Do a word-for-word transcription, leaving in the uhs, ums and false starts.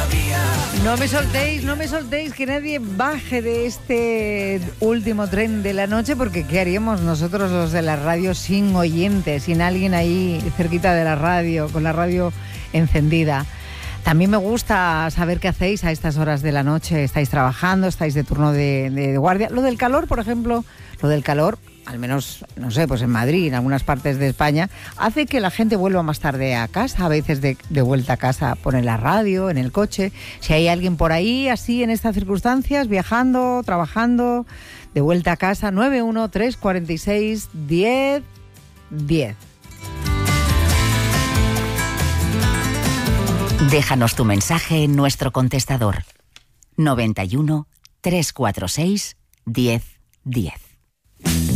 No me soltéis, no me soltéis, que nadie baje de este último tren de la noche, porque ¿qué haríamos nosotros los de la radio sin oyentes, sin alguien ahí cerquita de la radio, con la radio encendida? También me gusta saber qué hacéis a estas horas de la noche. ¿Estáis trabajando? ¿Estáis de turno de, de guardia? Lo del calor, por ejemplo, lo del calor, al menos, no sé, pues en Madrid, en algunas partes de España, hace que la gente vuelva más tarde a casa. A veces de, de vuelta a casa ponen la radio, en el coche. Si hay alguien por ahí, así, en estas circunstancias, viajando, trabajando, de vuelta a casa, nueve uno tres cuatro seis diez diez. Déjanos tu mensaje en nuestro contestador noventa y uno, trescientos cuarenta y seis, diez diez.